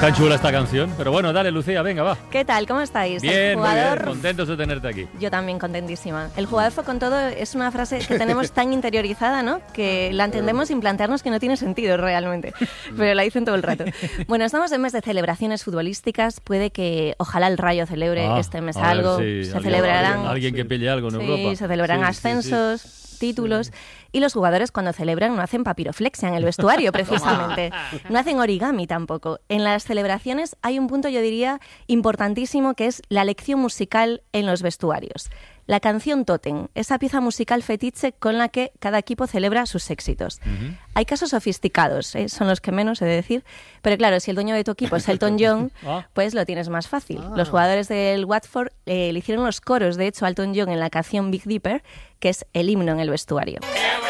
Tan chula esta canción. Pero bueno, dale, Lucía, venga, va. ¿Qué tal? ¿Cómo estáis? Bien, muy bien. Contentos de tenerte aquí. Yo también contentísima. El jugador fue con todo es una frase que tenemos tan interiorizada, ¿no? Que la entendemos sin plantearnos que no tiene sentido realmente. Pero la dicen todo el rato. Bueno, estamos en mes de celebraciones futbolísticas. Puede que, ojalá el Rayo celebre este mes algo. Sí, se celebrarán... Alguien que pille algo en Europa. Sí, se celebrarán ascensos... títulos, y los jugadores cuando celebran no hacen papiroflexia en el vestuario, precisamente. No hacen origami tampoco. En las celebraciones hay un punto, yo diría, importantísimo, que es la lección musical en los vestuarios. La canción Tótem, esa pieza musical fetiche con la que cada equipo celebra sus éxitos. Hay casos sofisticados, son los que menos he de decir, pero claro, si el dueño de tu equipo es Elton John, pues lo tienes más fácil. Los jugadores del Watford le hicieron los coros, de hecho, a Elton John en la canción Big Dipper, que es el himno en el vestuario.